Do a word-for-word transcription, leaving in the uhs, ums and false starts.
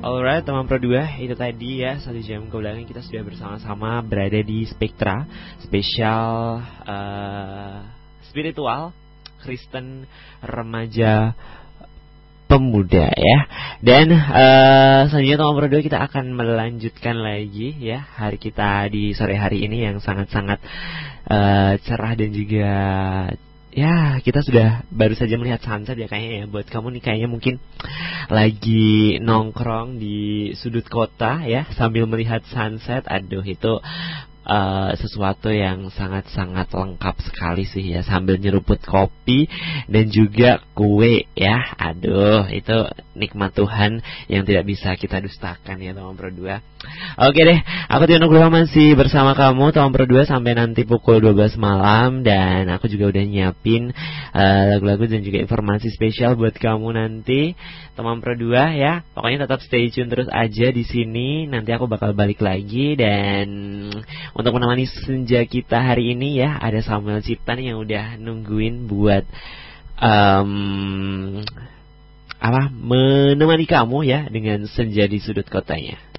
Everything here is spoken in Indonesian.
Alright, teman Pro dua, itu tadi ya satu jam kebelakang kita sudah bersama-sama berada di Spektra spesial uh, spiritual Kristen remaja pemuda ya. Dan uh, selanjutnya teman Pro dua kita akan melanjutkan lagi ya hari kita di sore hari ini yang sangat-sangat uh, cerah dan juga ya, kita sudah baru saja melihat sunset ya kayaknya ya. Buat kamu nih kayaknya mungkin lagi nongkrong di sudut kota ya sambil melihat sunset. Aduh, itu uh, sesuatu yang sangat-sangat lengkap sekali sih ya, sambil nyeruput kopi dan juga kue ya. Aduh, itu nikmat Tuhan yang tidak bisa kita dustakan ya teman Pro dua. Oke deh, aku Tio Nugroho masih bersama kamu teman Pro dua sampai nanti pukul dua belas malam. Dan aku juga udah nyiapin uh, lagu-lagu dan juga informasi spesial buat kamu nanti teman Pro dua ya. Pokoknya tetap stay tune terus aja di sini. Nanti aku bakal balik lagi. Dan untuk menemani senja kita hari ini ya, ada Samuel Ciptan yang udah nungguin buat um, apa menemani kamu ya dengan senja di sudut kotanya.